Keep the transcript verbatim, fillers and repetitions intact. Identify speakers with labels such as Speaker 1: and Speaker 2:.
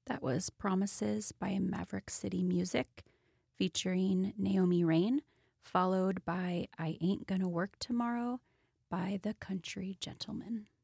Speaker 1: That was Promises by Maverick City Music featuring Naomi Rain, followed by I Ain't Gonna Work Tomorrow by The Country Gentleman.